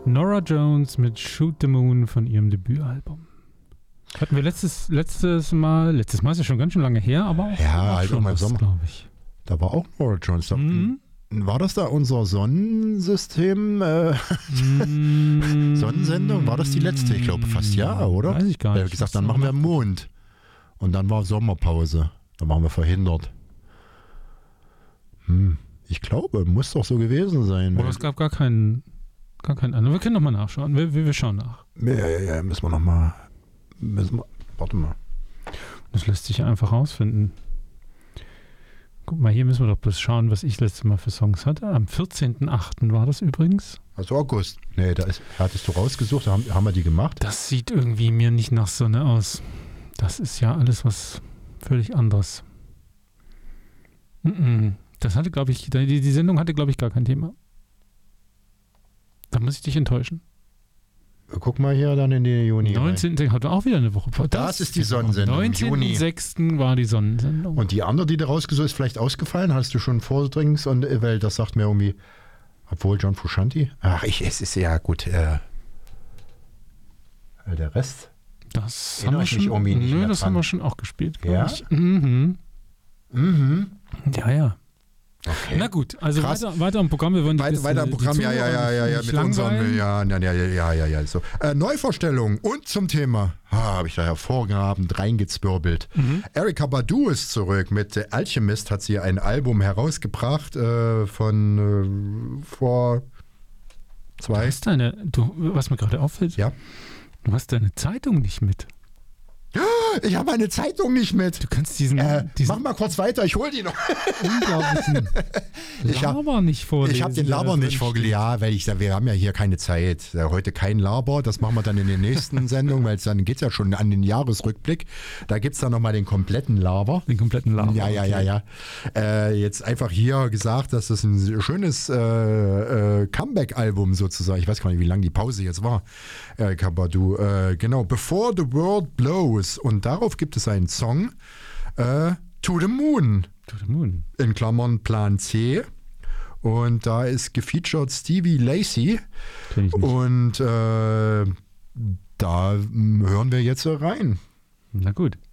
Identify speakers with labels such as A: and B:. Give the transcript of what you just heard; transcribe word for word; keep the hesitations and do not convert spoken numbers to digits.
A: Norah Jones mit Shoot the Moon von ihrem Debütalbum. Hatten wir letztes, letztes Mal, letztes Mal ist ja schon ganz schön lange her, aber auch,
B: ja,
A: auch
B: halt
A: schon
B: auch mal
A: was,
B: Sommer.
A: glaube ich.
B: Da war auch Norah Jones. Da,
A: Mhm.
B: War das da unser Sonnensystem? Äh,
A: Mm,
B: Sonnensendung? War das die letzte? Ich glaube fast ja, oder?
A: Weiß ich gar
B: Wir
A: nicht.
B: haben gesagt, dann machen wir Mond. Und dann war Sommerpause. Dann waren wir verhindert. Hm, ich glaube, muss doch so gewesen sein.
A: Oder es gab gar keinen, gar keinen anderen. Wir können nochmal nachschauen. Wir, wir, wir schauen nach.
B: Ja, ja, ja, müssen wir nochmal. Warte mal.
A: Das lässt sich einfach rausfinden. Guck mal, hier müssen wir doch bloß schauen, was ich letztes Mal für Songs hatte. Am vierzehnten achten war das übrigens.
B: Also August. Nee, da ist, hattest du rausgesucht, da haben, haben wir die gemacht.
A: Das sieht irgendwie mir nicht nach Sonne aus. Das ist ja alles was völlig anderes. Mm-mm. Das hatte, glaube ich, die, die Sendung hatte, glaube ich, gar kein Thema. Da muss ich dich enttäuschen.
B: Guck mal hier dann in die Juni.
A: neunzehnten hatte auch wieder eine Woche.
B: Das, das ist die Sonnensendung.
A: neunzehnten sechsten war die Sonnensendung.
B: Und die andere, die du rausgesucht hast, ist vielleicht ausgefallen? Hast du schon vordringst? Und weil das sagt mir irgendwie, obwohl John Frusciante. Ach, ich, es ist ja gut. Äh, der Rest.
A: Das haben wir schon.
B: Nö,
A: nö, das dran. haben wir schon auch gespielt.
B: Ja.
A: Ich. Mhm.
B: Mhm.
A: Ja, ja.
B: Okay.
A: Na gut, also weiter, weiter im Programm. Wir wollen
B: weiter,
A: das,
B: weiter im Programm, ja, ja, ja, ja, ja, mit unseren, ja, ja, ja, ja, ja, ja, so. Äh, Neuvorstellung und zum Thema, ah, habe ich da hervorragend reingezwirbelt. Mhm. Erykah Badu ist zurück mit The Alchemist, hat sie ein Album herausgebracht äh, von äh, vor zwei.
A: Du hast deine, du, was mir gerade auffällt,
B: ja?
A: Du hast deine Zeitung nicht mit.
B: Ich habe meine Zeitung nicht mit.
A: Du kannst diesen...
B: Äh,
A: diesen
B: mach mal kurz weiter, ich hol die noch.
A: unglaublichen Laber nicht vorlesen.
B: Ich habe den Laber nicht vorgelesen. Ja, weil ich wir haben ja hier keine Zeit. Heute kein Laber, das machen wir dann in der nächsten Sendung, weil dann geht es ja schon an den Jahresrückblick. Da gibt es dann nochmal den kompletten Laber.
A: Den kompletten Laber.
B: Ja, ja, ja, ja. Äh, jetzt einfach hier gesagt, dass das ein schönes äh, äh, Comeback-Album sozusagen, ich weiß gar nicht, wie lange die Pause jetzt war, Erykah Badu, äh, genau, Before the World Blows. Und darauf gibt es einen Song, äh, To the Moon.
A: To the Moon.
B: In Klammern Plan C. Und da ist gefeatured Stevie Lacey.
A: Kenn ich nicht.
B: Und äh, da hören wir jetzt rein.
A: Na gut.